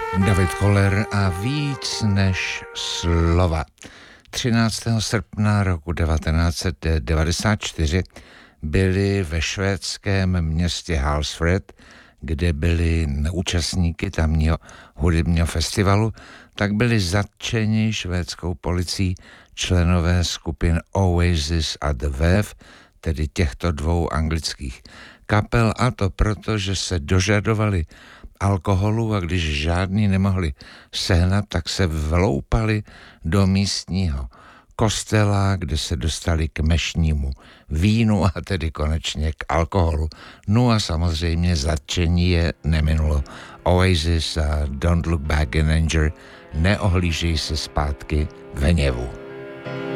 David Koller a víc než slova. 13. srpna roku 1994 byli ve švédském městě Halsfred, kde byli účastníky tamního hudebního festivalu, tak byli zatčeni švédskou policií členové skupin Oasis a The Wave, tedy těchto dvou anglických kapel, a to proto, že se dožadovali alkoholu a když žádný nemohli sehnat, tak se vloupali do místního kostela, kde se dostali k mešnímu vínu a tedy konečně k alkoholu. No a samozřejmě zatčení je neminulo. Oasis a Don't Look Back in Anger neohlížejí se zpátky v hněvu.